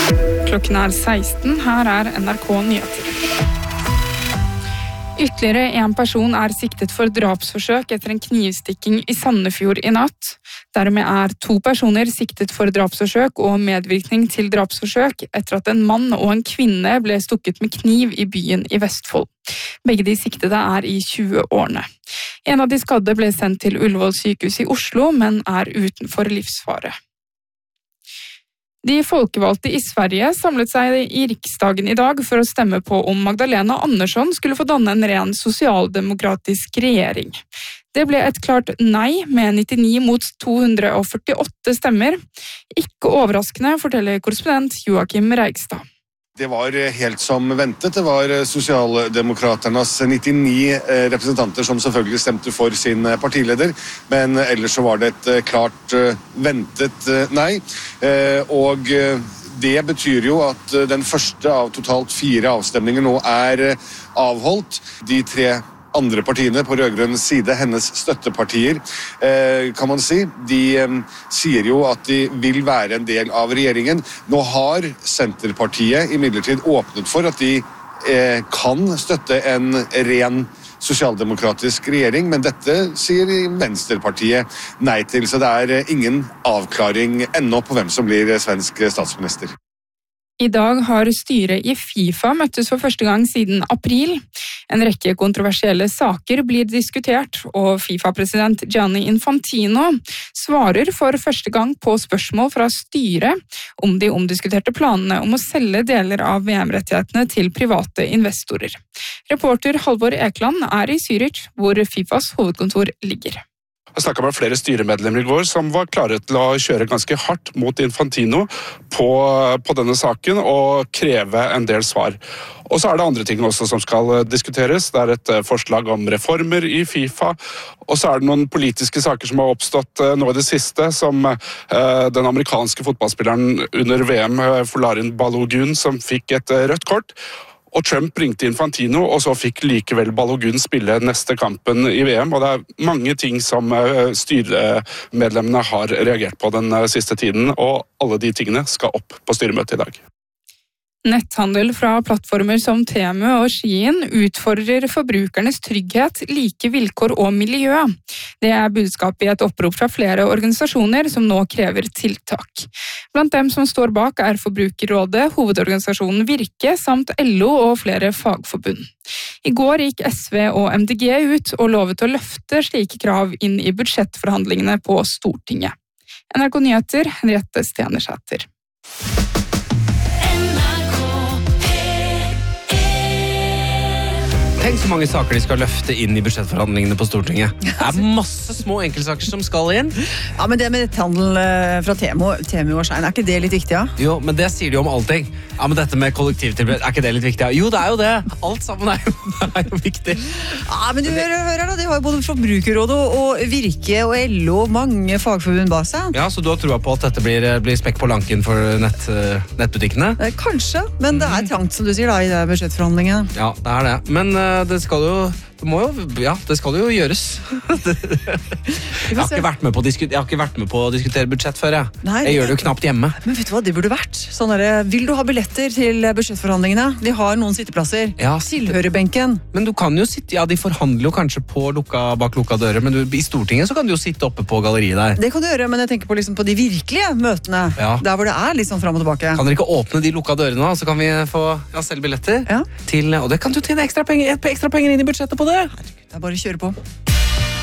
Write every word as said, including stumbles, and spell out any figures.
Klokken er seksten, her er N R K Nyheter. Ytterligere en person er siktet for drapsforsøk etter en knivstikking i Sandefjord i natt. Dermed er to personer siktet for drapsforsøk og medvirkning til drapsforsøk etter at en mann og en kvinne ble stukket med kniv i byen i Vestfold. Begge de siktede er i tjueårene. En av de skadde ble sendt til Ullevål sykehus i Oslo, men er utenfor livsfare. De folkevalgte i Sverige samlet seg i Riksdagen i dag for å stemme på om Magdalena Andersson skulle få danne en ren sosialdemokratisk regjering. Det ble et klart nei med nittini mot to hundre og førtiåtte stemmer. Ikke overraskende, forteller korrespondent Joakim Reigstad. Det var helt som ventet. Det var Sosialdemokraternas nittini representanter som selvfølgelig stemte for sin partileder, men ellers så var det et klart ventet nei. Og det betyr jo at den første av totalt fire avstemninger nå er avholdt. De tre andre partiene på rødgrønn side, hennes støttepartier, kan man si, de sier jo at de vil være en del av regjeringen. Nå har Senterpartiet imidlertid åpnet for at de kan støtte en ren sosialdemokratisk regjering, men dette sier Venstrepartiet nei til, så det er ingen avklaring ennå på hvem som blir svensk statsminister. I dag har styret i FIFA møttes for første gang siden april. En rekke kontroversielle saker blir diskutert, og FIFA-president Gianni Infantino svarer for første gang på spørsmål fra styret om de omdiskuterte planene om å selge deler av V M-rettighetene til private investorer. Reporter Halvor Ekland er i Zürich, hvor FIFAs hovedkontor ligger. Jeg snakket med flere styremedlemmer i går som var klare til å kjøre ganske hardt mot Infantino på, på denne saken og kreve en del svar. Og så er det andre ting også som skal diskuteres. Det er et forslag om reformer i FIFA, og så er det noen politiske saker som har oppstått nå i det siste, som eh, den amerikanske fotballspilleren under V M, Folarin Balogun, som fikk et rødt kort. Og Trump ringte Infantino, og så fikk likevel Balogun spille neste kampen i V M. Og det er mange ting som styremedlemmene har reagert på den siste tiden, og alle de tingene skal opp på styremøtet i dag. Netthandel fra plattformer som Temu og Shein utfordrer forbrukernes trygghet, like vilkår og miljø. Det er budskapet i et opprop fra flere organisasjoner som nå krever tiltak. Blant dem som står bak er Forbrukerrådet, hovedorganisasjonen Virke, samt L O og flere fagforbund. I går gikk S V og M D G ut og lovet å løfte slike krav inn i budsjettforhandlingene på Stortinget. N R K Nyheter, Henriette Stenersæter. Tenk så mange saker de skal løfte inn i budsjettforhandlingene på Stortinget. Det er masse små enkeltsaker som skal inn. Ja, men det med netthandel fra Temu, Temu og Shein, er ikke det litt viktig, ja? Jo, men det sier de om allting. Ja, men dette med kollektivtilbud, er ikke det litt viktig? Ja? Jo, det er jo det. Alt sammen er jo, er jo viktig. Ja, men du hører, hører da, de har jo både Forbrukerrådet og Virke og L O, mange fagforbund bak seg. Ja, så du har troa på at dette blir, blir spekk på lanken for nett, nettbutikkene? Kanskje, men det er trangt, som du sier da, i det budsjettforhandlingene. Ja, det er det. Men det skal jo, det må jo, ja, det skal jo gjøres. jeg, har ikke vært med på å diskutere, jeg har ikke vært med på å diskutere budsjett før, jeg. Nei, jeg gjør det jo knapt hjemme. Men vet du hva, det burde vært. Sånn der, vil du ha billetter til budsjettforhandlingene? De har noen sitteplasser. Ja, tilhørebenken. Men du kan jo sitte, ja, de forhandler jo kanskje på lukka, bak lukka dører, men du, i Stortinget så kan du jo sitte oppe på galleriet der. Det kan du gjøre, men jeg tenker på, liksom, på de virkelige møtene, ja. Der hvor det er litt sånn frem og tilbake. Kan dere ikke åpne de lukka dørene, så kan vi få ja, selge billetter? Ja. Til, og det kan du tjene ekstra penger, ekstra penger inn i budsjettet på det. Herregud, det er bare å kjøre på.